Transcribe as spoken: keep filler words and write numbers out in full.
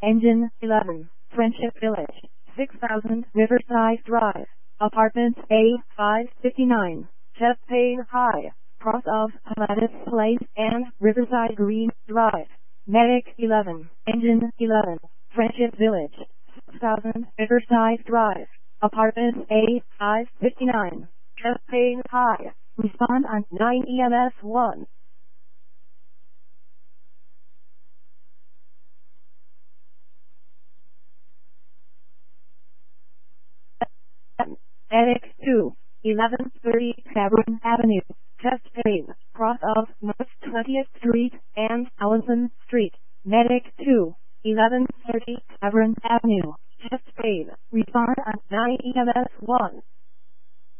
Engine eleven, Friendship Village, six thousand Riverside Drive, Apartment A five fifty-nine, Chespain High, cross of Pilatus Place and Riverside Green Drive. Medic eleven, Engine eleven, Friendship Village, six thousand Riverside Drive, Apartment A five fifty-nine, Chespain High. Respond on nine E M S one. Medic two, eleven thirty Severn Avenue, Chespain, cross of North twentieth Street and Allison Street. Medic two, eleven thirty Severn Avenue, Chespain. Respond on nine E M S one.